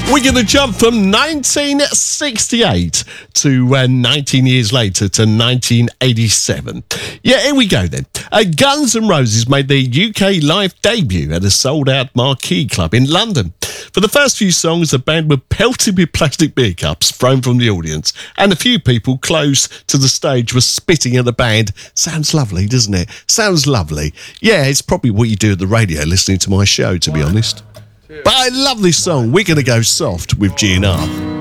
We're going to jump from 1968 to 19 years later to 1987. Yeah, here we go then. Guns N' Roses made their UK live debut at a sold-out Marquee Club in London. For the first few songs, the band were pelted with plastic beer cups thrown from the audience, and a few people close to the stage were spitting at the band. Sounds lovely, doesn't it? Sounds lovely. Yeah, it's probably what you do at the radio listening to my show, to be honest. But I love this song. We're going to go soft with GNR.